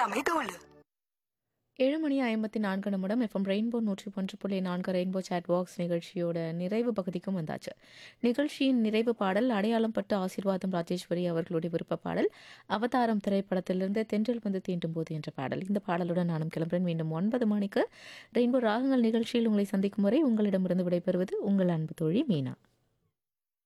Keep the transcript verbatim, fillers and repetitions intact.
எல்லாமே தோல். ஏழு மணி ஐம்பத்தி நான்கு நிமிடம் எஃப்எம் ரெயின்போ நூற்றி ஒன்று புள்ளி நான்கு ரெயின்போ சாட் பாக்ஸ் நிகழ்ச்சியோட நிறைவு பகுதிக்கும் வந்தாச்சு. நிகழ்ச்சியின் நிறைவு பாடல் அடையாளம் பட்டு ஆசீர்வாதம் ராஜேஸ்வரி அவர்களுடைய விருப்ப பாடல் அவதாரம் திரைப்படத்திலிருந்து தென்றல் வந்து தீண்டும் போது என்ற பாடல். இந்த பாடலுடன் நானும் கிளம்புறேன். மீண்டும் ஒன்பது மணிக்கு ரெயின்போ ராகங்கள் நிகழ்ச்சியில் உங்களை சந்திக்கும் வரை உங்களிடமிருந்து விடைபெறுவது உங்கள் அன்பு தோழி மீனா.